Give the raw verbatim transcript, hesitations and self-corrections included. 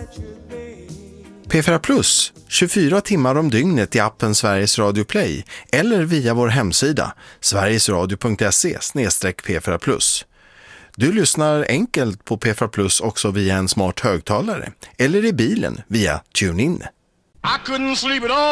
P fyra Plus, tjugofyra timmar om dygnet i appen Sveriges Radio Play eller via vår hemsida sverigesradio punkt se slash p fyra plus. Du lyssnar enkelt på P fyra Plus också via en smart högtalare eller i bilen via TuneIn. I couldn't sleep at all.